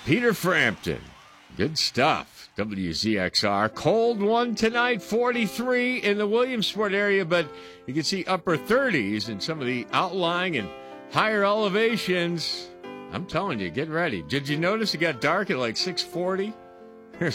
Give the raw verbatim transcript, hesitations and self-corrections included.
Peter Frampton. Good stuff. W Z X R. Cold one tonight, forty-three in the Williamsport area, but you can see upper thirties in some of the outlying and higher elevations. I'm telling you, get ready. Did you notice it got dark at like six forty?